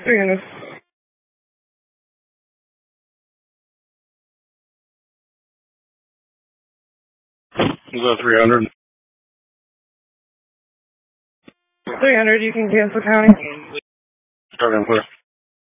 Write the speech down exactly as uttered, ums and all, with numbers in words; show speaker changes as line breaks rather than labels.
three hundred.
We'll go three hundred.
three hundred, you can cancel county.
Start and clear.